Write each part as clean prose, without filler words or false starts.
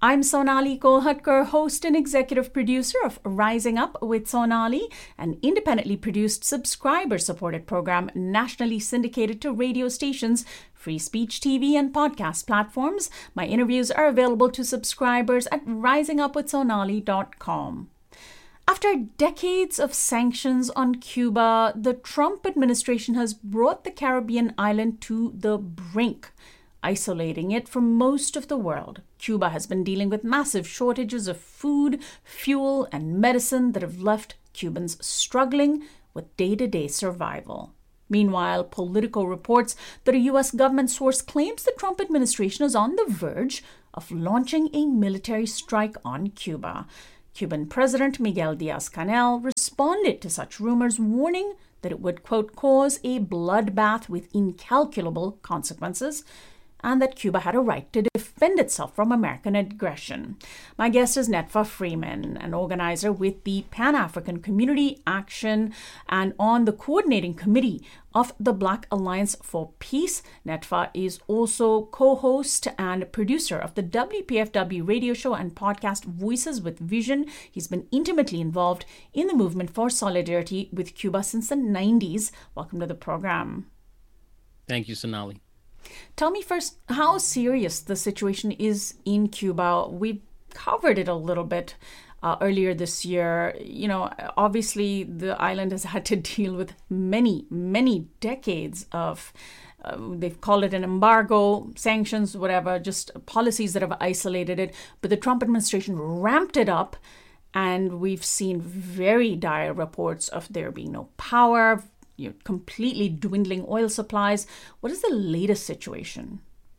I'm Sonali Kolhatkar, host and executive producer of Rising Up with Sonali, an independently produced, subscriber-supported program nationally syndicated to radio stations, free speech TV, and podcast platforms. My interviews are available to subscribers at risingupwithsonali.com. After decades of sanctions on Cuba, the Trump administration has brought the Caribbean island to the brink, isolating it from most of the world. Cuba has been dealing with massive shortages of food, fuel, and medicine that have left Cubans struggling with day-to-day survival. Meanwhile, Politico reports that a U.S. government source claims the Trump administration is on the verge of launching a military strike on Cuba. Cuban President Miguel Diaz-Canel responded to such rumors, warning that it would, quote, cause a bloodbath with incalculable consequences, and that Cuba had a right to defend itself from American aggression. My guest is Netfa Freeman, an organizer with the Pan-African Community Action and on the coordinating committee of the Black Alliance for Peace. Netfa is also co-host and producer of the WPFW radio show and podcast Voices with Vision. He's been intimately involved in the movement for solidarity with Cuba since the 90s. Welcome to the program. Thank you, Sonali. Tell me first how serious the situation is in Cuba. We covered it a little bit earlier this year. You know, obviously the island has had to deal with many decades of, they've called it an embargo, sanctions, whatever, just policies that have isolated it. But the Trump administration ramped it up, and we've seen very dire reports of there being no power, completely dwindling oil supplies. What is the latest situation?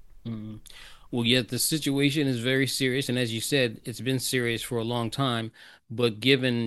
Well, yeah, the situation is very serious. And as you said, it's been serious for a long time. But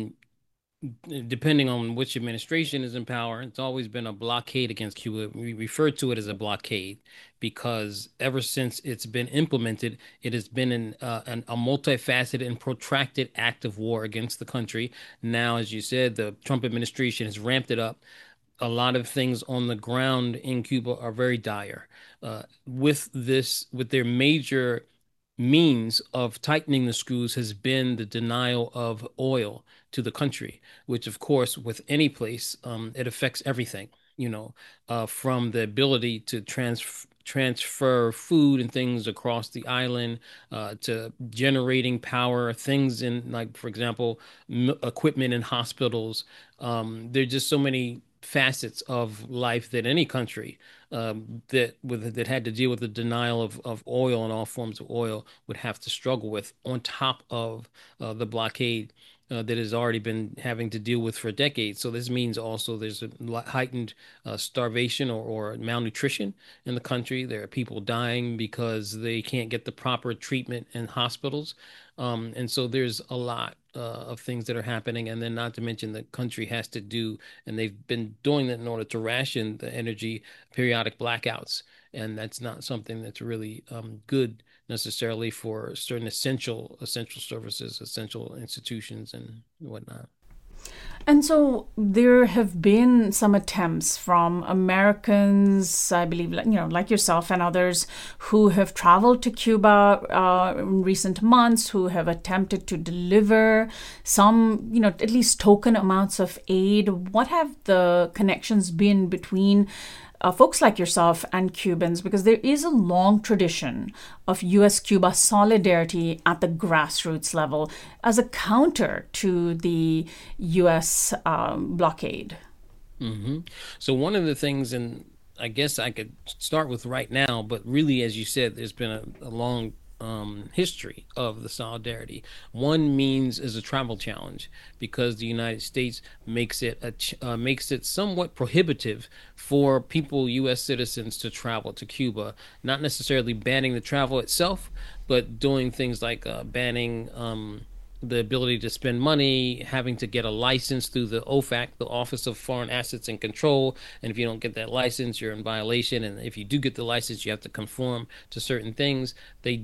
depending on which administration is in power, it's always been a blockade against Cuba. We refer to it as a blockade because ever since it's been implemented, it has been a multifaceted and protracted act of war against the country. Now, as you said, the Trump administration has ramped it up. A lot of things on the ground in Cuba are very dire. With their major means of tightening the screws has been the denial of oil to the country, which, of course, with any place, it affects everything, from the ability to transfer food and things across the island, to generating power, things in, like, for example, equipment in hospitals. There are just so many facets of life that any country that had to deal with the denial of oil and all forms of oil would have to struggle with, on top of the blockade that has already been having to deal with for decades. So this means also there's a heightened starvation or malnutrition in the country. There are people dying because they can't get the proper treatment in hospitals. And so there's a lot of things that are happening. And then not to mention the country has to do, and they've been doing that in order to ration the energy, periodic blackouts. And that's not something that's really good necessarily for certain essential services, essential institutions and whatnot. And so there have been some attempts from Americans, I believe, like yourself and others, who have traveled to Cuba in recent months, who have attempted to deliver some, at least token amounts of aid. What have the connections been between folks like yourself and Cubans? Because there is a long tradition of U.S.-Cuba solidarity at the grassroots level as a counter to the U.S. blockade. Mm-hmm. So one of the things, and I guess I could start with right now, but really, as you said, there's been a long history of the solidarity. One means is a travel challenge, because the United States makes it somewhat prohibitive for people, U.S. citizens, to travel to Cuba. Not necessarily banning the travel itself, but doing things like banning the ability to spend money, having to get a license through the OFAC, the Office of Foreign Assets and Control. And if you don't get that license, you're in violation. And if you do get the license, you have to conform to certain things. They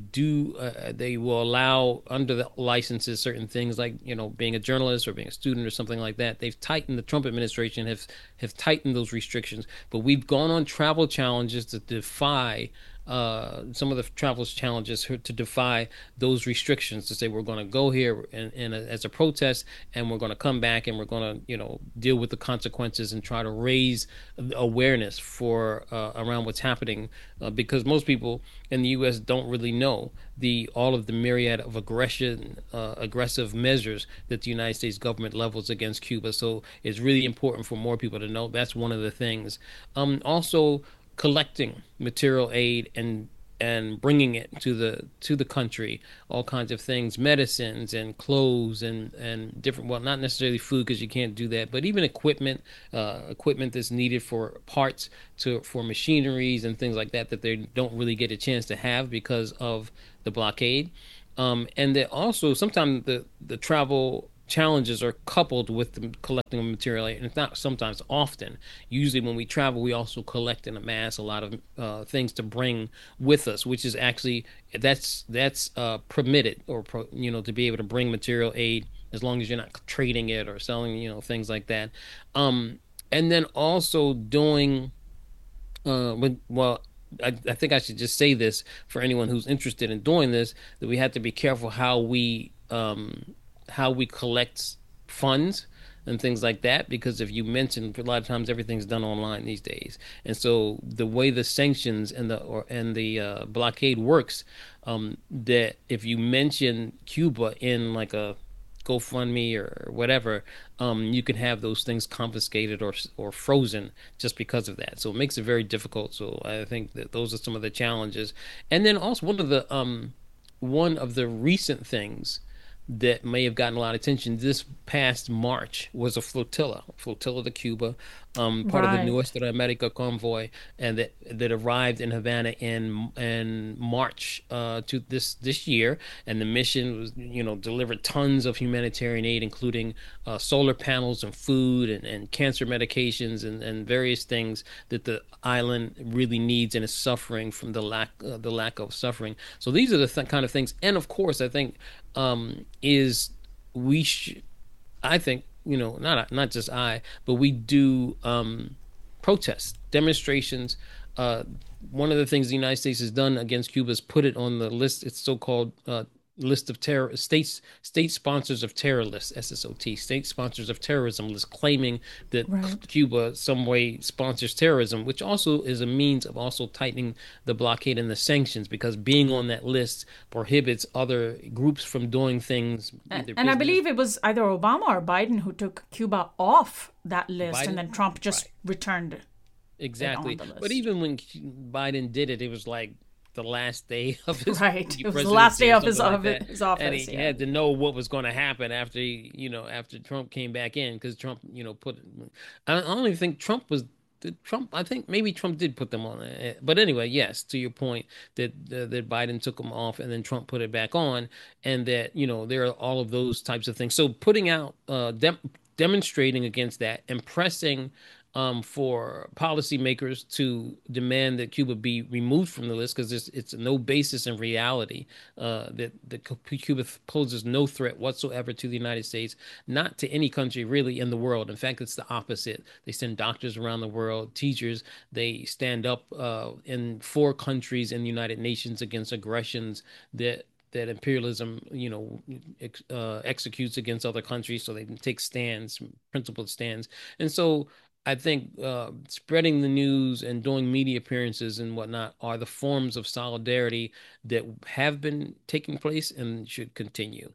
will allow under the licenses certain things like, being a journalist or being a student or something like that. They've tightened, the Trump administration have tightened those restrictions. But we've gone on travel challenges to defy some of the travel challenges to defy those restrictions to say we're going to go here as a protest and we're going to come back and we're going to deal with the consequences and try to raise awareness for around what's happening because most people in the U.S. don't really know the all of the myriad of aggressive measures that the United States government levels against Cuba. So it's really important for more people to know. That's one of the things. Also, collecting material aid and bringing it to the country, all kinds of things, medicines and clothes and different, well, not necessarily food because you can't do that, but even equipment that's needed for parts for machineries and things like that that they don't really get a chance to have because of the blockade. And then also sometimes the travel challenges are coupled with the collecting of material aid, and it's not sometimes often. Usually, when we travel, we also collect and amass a lot of things to bring with us, which is actually that's permitted to be able to bring material aid as long as you're not trading it or selling things like that. And then also doing well. I think I should just say this for anyone who's interested in doing this, that we have to be careful how we collect funds and things like that, because if you mention, a lot of times everything's done online these days, and so the way the sanctions and the blockade works, that if you mention Cuba in like a GoFundMe or whatever, you can have those things confiscated or frozen just because of that. So it makes it very difficult. So I think that those are some of the challenges. And then also one of the recent things that may have gotten a lot of attention this past March was a flotilla to Cuba, part of the Right. Nuestra America convoy, and that arrived in Havana in March to this year, and the mission was delivered tons of humanitarian aid, including solar panels and food and cancer medications and various things that the island really needs and is suffering from the lack of suffering. So these are the kind of things, and of course, I think is we should, I think, not just but we do protests, demonstrations. Uh, One of the things the United States has done against Cuba is put it on the list. It's so-called list of terror state sponsors of terror list, SSOT, state sponsors of terrorism list, claiming that Right. Cuba some way sponsors terrorism, which also is a means of also tightening the blockade and the sanctions, because being on that list prohibits other groups from doing things, either And I business. believe it was either Obama or Biden who took Cuba off that list, and Biden, then Trump just right. returned it on Exactly. the But list. even when Biden did it, it was like the last day of his Right. It was the last presidency day or of his something like that. his And office. he Yeah. had to know what was going to happen after after Trump came back in, because Trump, I don't even think Trump was. I think maybe Trump did put them on it. But anyway, yes, to your point that Biden took them off and then Trump put it back on, and that there are all of those types of things. So putting out demonstrating against that and pressing for policymakers to demand that Cuba be removed from the list, because it's no basis in reality, that Cuba poses no threat whatsoever to the United States, not to any country really in the world. In fact, it's the opposite. They send doctors around the world, teachers. They stand up in 4 countries in the United Nations against aggressions that imperialism, executes against other countries. So they take stands, principled stands, and so I think spreading the news and doing media appearances and whatnot are the forms of solidarity that have been taking place and should continue.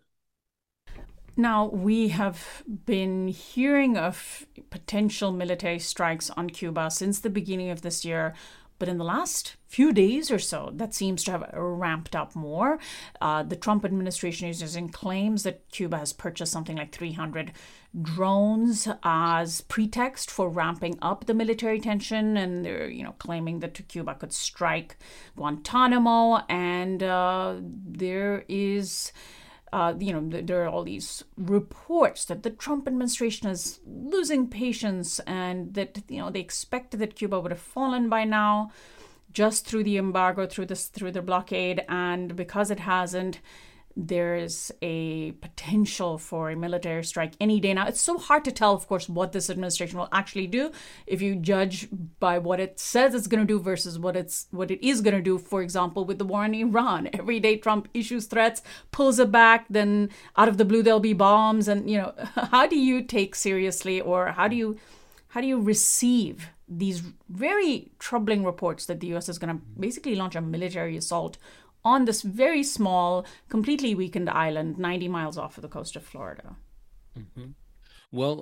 Now, we have been hearing of potential military strikes on Cuba since the beginning of this year, but in the last few days or so, that seems to have ramped up more. The Trump administration is using claims that Cuba has purchased something like 300 drones as pretext for ramping up the military tension, and they're claiming that Cuba could strike Guantanamo, and there is there are all these reports that the Trump administration is losing patience, and that they expected that Cuba would have fallen by now, just through the embargo, through the blockade, and because it hasn't, there is a potential for a military strike any day now. It's so hard to tell, of course, what this administration will actually do if you judge by what it says it's going to do versus what it is going to do. For example, with the war in Iran, every day Trump issues threats, pulls it back, then out of the blue there'll be bombs, and how do you take seriously, or how do you receive these very troubling reports that the US is going to basically launch a military assault on this very small, completely weakened island 90 miles off of the coast of Florida? Mhm. Well,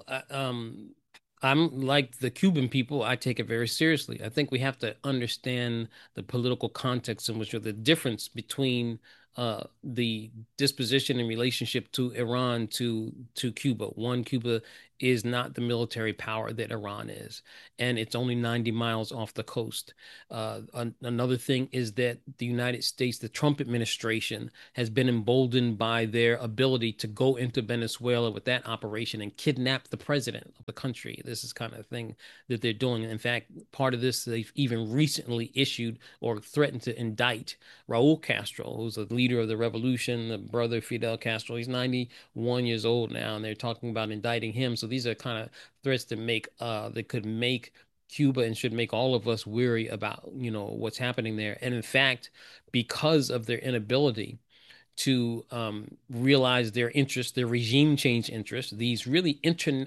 I'm like the Cuban people. I take it very seriously. I think we have to understand the political context in which, or the difference between the disposition and relationship to Iran to Cuba. One, Cuba is not the military power that Iran is, and it's only 90 miles off the coast. Another thing is that the United States, the Trump administration, has been emboldened by their ability to go into Venezuela with that operation and kidnap the president of the country. This is kind of thing that they're doing. In fact, part of this, they've even recently issued or threatened to indict Raul Castro, who's the leader of the revolution, the brother of Fidel Castro. He's 91 years old now, and they're talking about indicting him. So these are kind of threats that could make Cuba and should make all of us weary about, what's happening there. And in fact, because of their inability to realize their interest, their regime change interests, these really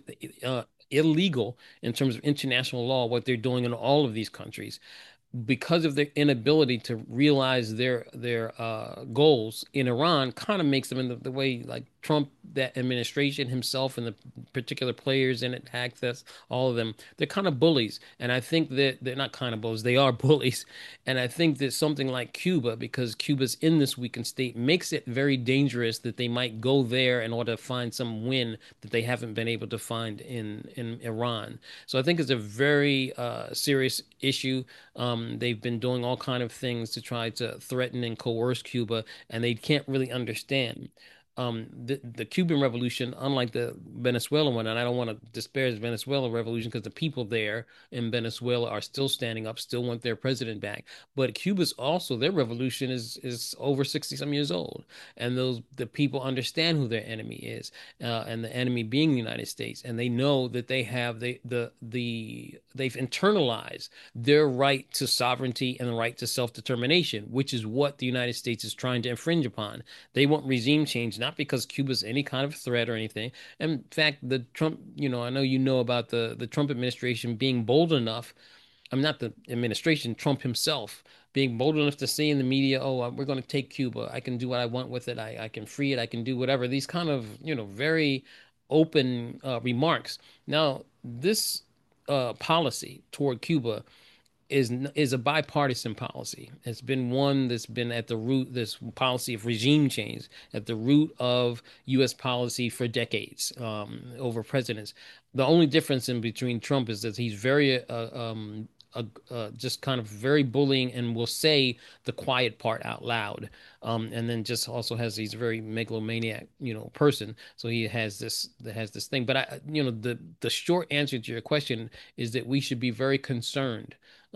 illegal in terms of international law, what they're doing in all of these countries, because of their inability to realize their goals in Iran, kind of makes them in the way like Trump, that administration himself, and the particular players in it, access all of them. They're kind of bullies, and I think that they're not kind of bullies. They are bullies, and I think that something like Cuba, because Cuba's in this weakened state, makes it very dangerous that they might go there in order to find some win that they haven't been able to find in Iran. So I think it's a very serious issue. They've been doing all kind of things to try to threaten and coerce Cuba, and they can't really understand. The Cuban Revolution, unlike the Venezuelan one, and I don't want to disparage the Venezuelan revolution because the people there in Venezuela are still standing up, still want their president back. But Cuba's also, their revolution is over 60 some years old, and the people understand who their enemy is, and the enemy being the United States, and they know that they have they've internalized their right to sovereignty and the right to self-determination, which is what the United States is trying to infringe upon. They want regime change, not because Cuba's any kind of threat or anything. In fact, the Trump, I know about the Trump administration being bold enough. I'm not the administration, Trump himself being bold enough to say in the media, "Oh, we're going to take Cuba. I can do what I want with it. I can free it. I can do whatever." These kind of, very open remarks. Now, this policy toward Cuba is a bipartisan policy. It's been one that's been at the root, this policy of regime change, at the root of U.S. policy for decades, over presidents. The only difference in between Trump is that he's very just kind of very bullying and will say the quiet part out loud. And then just also has he's a very megalomaniac, person. So he has this thing. But the short answer to your question is that we should be very concerned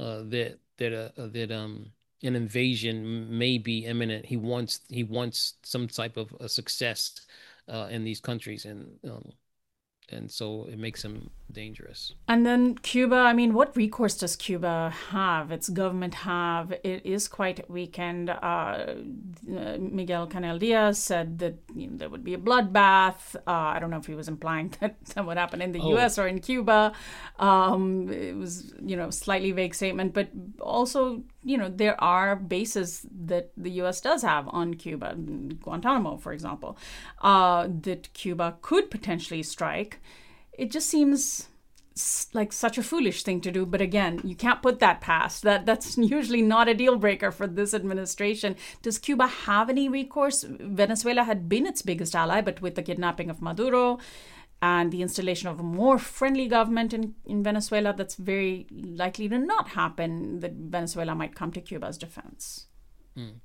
that an invasion may be imminent. He wants some type of a success in these countries, and so it makes him dangerous. And then Cuba, I mean, what recourse does Cuba have? Its government have? It is quite weakened. Miguel Canel Diaz said that there would be a bloodbath. I don't know if he was implying that would happen in the Oh, U.S. or in Cuba. It was, slightly vague statement, but also, there are bases that the U.S. does have on Cuba, Guantanamo, for example, that Cuba could potentially strike. It just seems like such a foolish thing to do, but again, you can't put that past. That's usually not a deal breaker for this administration. Does Cuba have any recourse? Venezuela had been its biggest ally, but with the kidnapping of Maduro and the installation of a more friendly government in Venezuela, that's very likely to not happen, that Venezuela might come to Cuba's defense. hmm.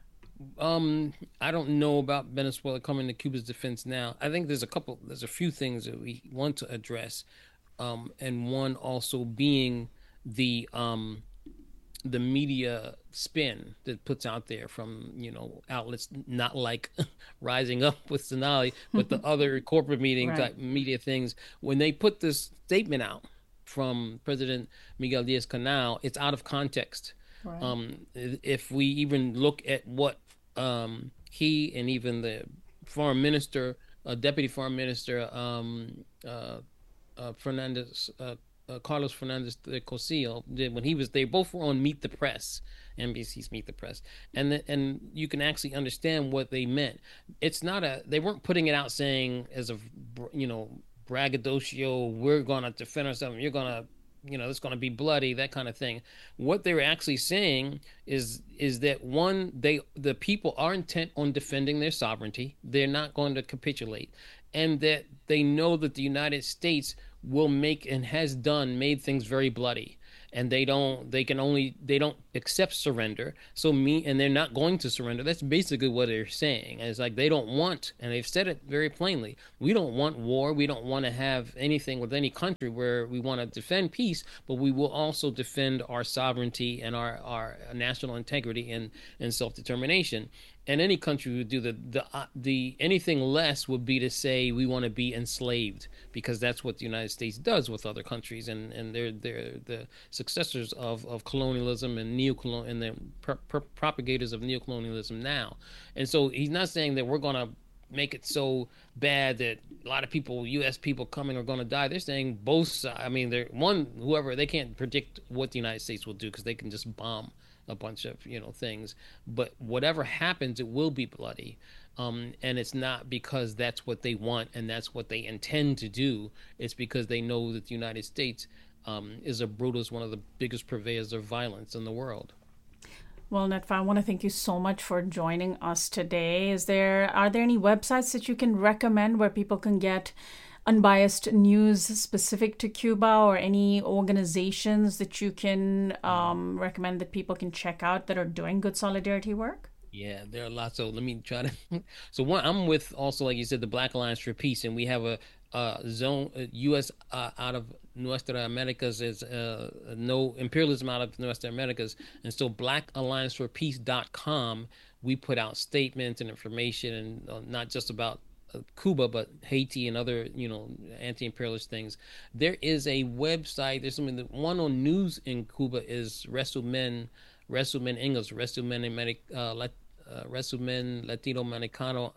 I don't know about Venezuela coming to Cuba's defense now. I think there's a few things that we want to address, and one also being the the media spin that puts out there from, outlets not like Rising Up with Sonali, but the other corporate meeting Right. type media things, when they put this statement out from President Miguel Diaz-Canel, it's out of context. Right. If we even look at what he and even the foreign minister, deputy foreign minister, Fernandez, Carlos Fernandez de Cosillo did when he was, they both were on Meet the Press, NBC's Meet the Press, and you can actually understand what they meant. It's not they weren't putting it out saying as a, braggadocio, we're gonna defend ourselves, you're gonna, it's gonna be bloody, that kind of thing. What they were actually saying is that one, the people are intent on defending their sovereignty, they're not going to capitulate, and that they know that the United States will make and has made things very bloody, and they don't accept surrender, and they're not going to surrender. That's basically what they're saying. It's like they don't want, and they've said it very plainly, we don't want war, we don't want to have anything with any country, where we want to defend peace, but we will also defend our sovereignty and our national integrity and self-determination. And any country would do the anything less would be to say we want to be enslaved, because that's what the United States does with other countries, and they're the successors of colonialism and neocolonial, and the propagators of neocolonialism now. And so he's not saying that we're going to make it so bad that a lot of people, U.S. people coming, are going to die. They're saying both sides. I mean, whoever, they can't predict what the United States will do, because they can just bomb a bunch of things, but whatever happens, it will be bloody, and it's not because that's what they want and that's what they intend to do. It's because they know that the United States is one of the biggest purveyors of violence in the world. Well, Netfa, I want to thank you so much for joining us today. Are there any websites that you can recommend where people can get unbiased news specific to Cuba, or any organizations that you can recommend that people can check out that are doing good solidarity work? Yeah, there are lots. So let me try to. So one, I'm with also, like you said, the Black Alliance for Peace, and we have a zone, U.S. Out of Nuestra Americas is no imperialism out of Nuestra Americas, and so blackallianceforpeace.com, we put out statements and information, and not just about Cuba, but Haiti and other, anti-imperialist things. There is a website. There's something that one on news in Cuba is Resumen English, Resumen Latinoamericano,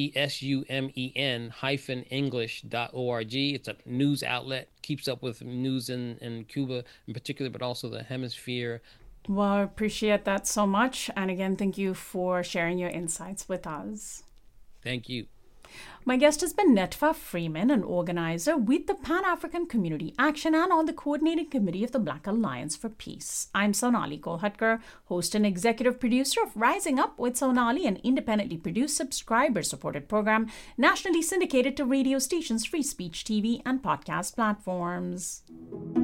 RESUMEN-English.org. It's a news outlet, keeps up with news in Cuba in particular, but also the hemisphere. Well, I appreciate that so much. And again, thank you for sharing your insights with us. Thank you. My guest has been Netfa Freeman, an organizer with the Pan-African Community Action and on the Coordinating Committee of the Black Alliance for Peace. I'm Sonali Kolhatkar, host and executive producer of Rising Up with Sonali, an independently produced, subscriber-supported program nationally syndicated to radio stations, free speech TV, and podcast platforms.